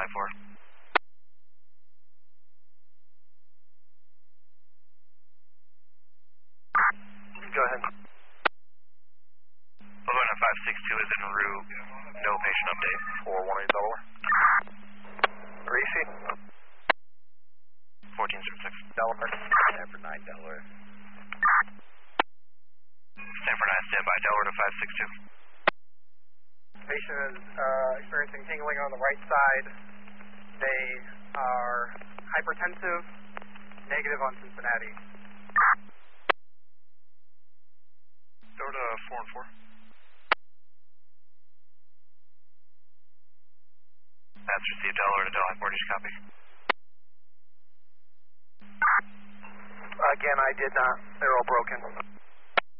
4. Go ahead. Laguna 562 is en route. No patient update. 418 Delaware. Greasy. 1406. Delaware. Stanford 9 Delaware. Stanford 9, standby. Delaware to 562. Patient is experiencing tingling on the right side. They are hypertensive, negative on Cincinnati. Over to 4 and 4. That's received. Delaware to Delhi. Portage, copy. Again, I did not. They're all broken.